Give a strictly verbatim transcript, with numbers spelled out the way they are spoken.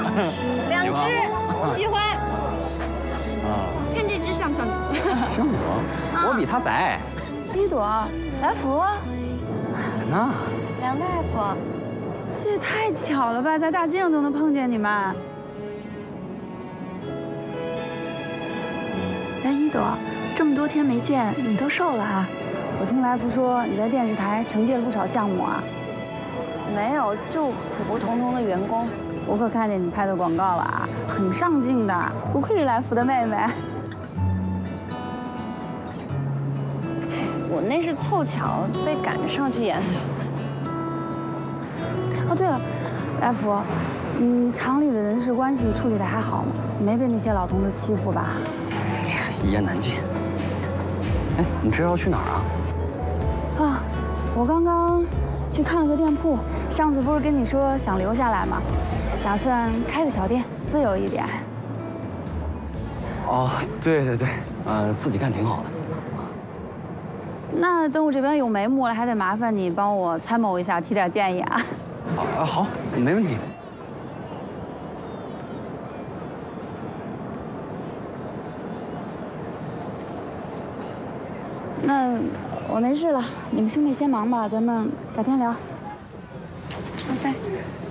两只，喜欢。 啊， 看这只像不像你？ 像我，我比他白。 一朵，来福， 那梁大夫，这也太巧了吧，在大街上都能碰见你们。哎，一朵，这么多天没见，你都瘦了啊！我听来福说你在电视台承接了不少项目啊。没有，就普普通通的员工。我可看见你拍的广告了啊，很上镜的，不愧是来福的妹妹。我那是凑巧被赶着上去演的。哦，对了，来福，嗯，厂里的人事关系处理的还好吗？没被那些老同志欺负吧？ 哎呀，一言难尽。哎，你这要去哪儿啊？ 啊，我刚刚去看了个店铺，上次不是跟你说想留下来吗？打算开个小店，自由一点。 哦，对对对，呃，自己干挺好的。 那等我这边有眉目了，还得麻烦你帮我参谋一下，提点建议啊。 啊，好，没问题。 那我没事了，你们兄弟先忙吧，咱们改天聊。拜拜。